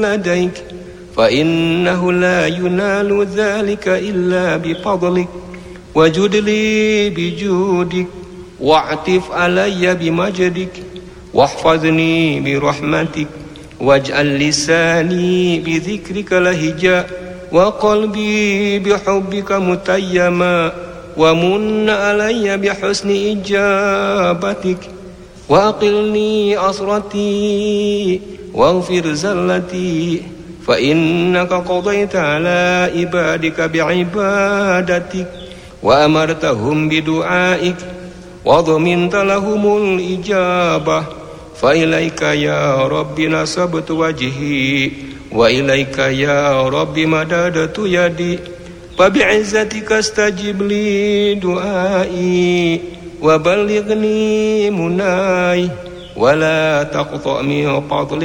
لديك فإنه لا ينال ذلك إلا بفضلك وجد لي بجودك واعطف علي بمجدك واحفظني برحمتك واجعل لساني بذكرك لهجا وقلبي بحبك متيما ومن علي بحسن إجابتك وأقلني أسرتي واغفر زلتي فإنك قضيت على عبادك بعبادتك وأمرتهم بدعائك وضمنت لهم الإجابة فإليك يا رب نصبت وجهي وإليك يا رب مددت يدي فبعزتك استجب لي دعائي وبلغني مناي ولا تقطع من فضلك